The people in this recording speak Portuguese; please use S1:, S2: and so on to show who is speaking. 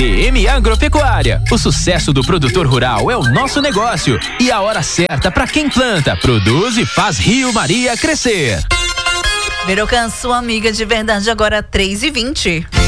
S1: DM Agropecuária. O sucesso do produtor rural é o nosso negócio e a hora certa para quem planta, produz e faz Rio Maria crescer.
S2: Verocan, sua amiga de verdade, agora 3h20.